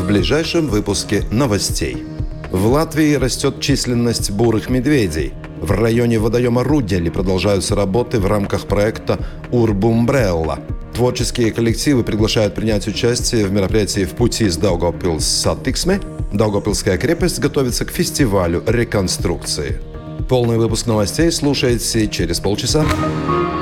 в ближайшем выпуске новостей. В Латвии растет численность бурых медведей. В районе водоема Рудели продолжаются работы в рамках проекта «Урбумбрелла». Творческие коллективы приглашают принять участие в мероприятии «В пути с Daugavpils Satiksme». Daugavpilская крепость готовится к фестивалю реконструкции. Полный выпуск новостей слушайте через полчаса.